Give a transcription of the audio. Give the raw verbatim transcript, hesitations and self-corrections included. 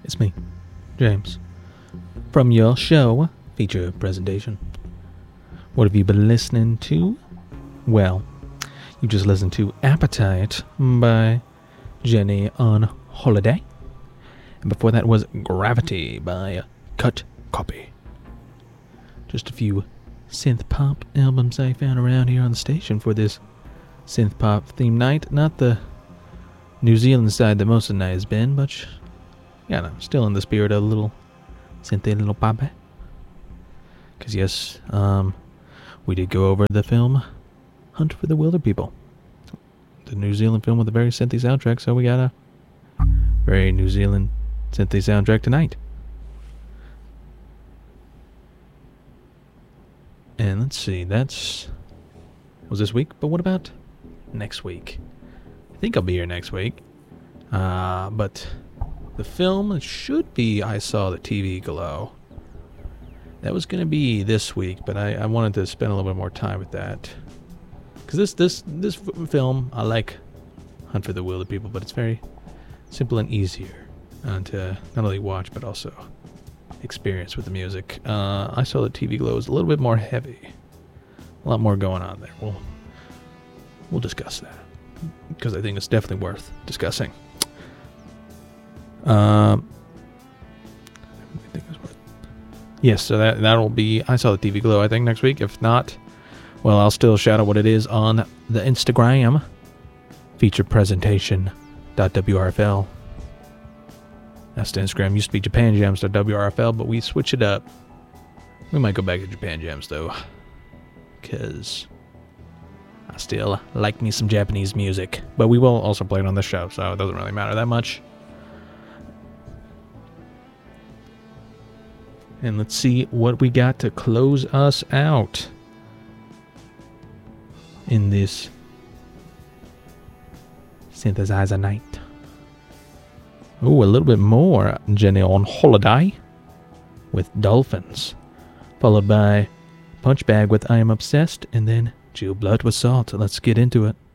It's me, James, from your show, feature presentation. What have you been listening to? Well, you just listened to Appetite by Jenny on Holiday. And before that was Gravity by Cut Copy. Just a few synth pop albums I found around here on the station for this synth pop theme night. Not the New Zealand side that most of the night has been, but yeah, no, still in the spirit of a little synthy little pop. Because yes, um, we did go over the film Hunt for the Wilder People, the New Zealand film with a very synthy soundtrack. So we got a very New Zealand synthy soundtrack tonight. And let's see, that's was this week. But what about next week? I think I'll be here next week. Uh, but the film should be I Saw the T V Glow. That was going to be this week, but I, I wanted to spend a little bit more time with that. Because this, this, this film, I like Hunt for the Wilder People, but it's very simple and easier uh, to not only watch, but also experience with the music. Uh, I Saw the T V Glow is a little bit more heavy. A lot more going on there. We'll, we'll discuss that, because I think it's definitely worth discussing. Um, yes, so that, that'll be I Saw the T V Glow, I think, next week. If not, well, I'll still shout out what it is on the Instagram, feature presentation dot W R F L. That's the Instagram. Used to be japan jams dot W R F L, but we switch it up. We might go back to Japan Jams, though, because I still like me some Japanese music. But we will also play it on the show, so it doesn't really matter that much. And let's see what we got to close us out in this synthesizer night. Oh, a little bit more Jenny on Holiday with Dolphins, followed by Punchbag with I Am Obsessed, and then Jill Blood with Salt. Let's get into it.